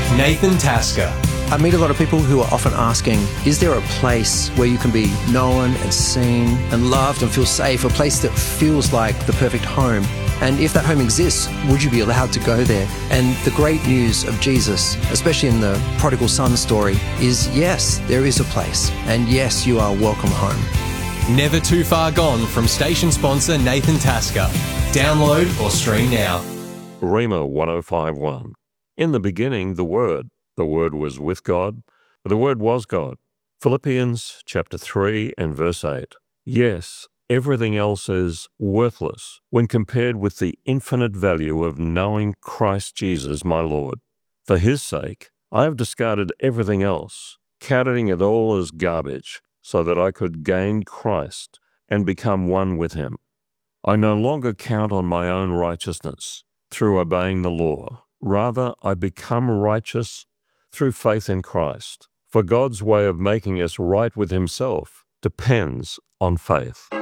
Nathan Tasker. I meet a lot of people who are often asking, is there a place where you can be known and seen and loved and feel safe, a place that feels like the perfect home? And if that home exists, would you be allowed to go there? And the great news of Jesus, especially in the prodigal son story, is yes, there is a place. And yes, you are welcome home. Never too far gone from station sponsor Nathan Tasker. Download or stream now. Rhema 1051. In the beginning, the Word was with God, the Word was God. Philippians chapter 3 and verse 8. Yes, everything else is worthless when compared with the infinite value of knowing Christ Jesus my Lord. For His sake, I have discarded everything else, counting it all as garbage, so that I could gain Christ and become one with Him. I no longer count on my own righteousness through obeying the law. Rather, I become righteous through faith in Christ. For God's way of making us right with Himself depends on faith.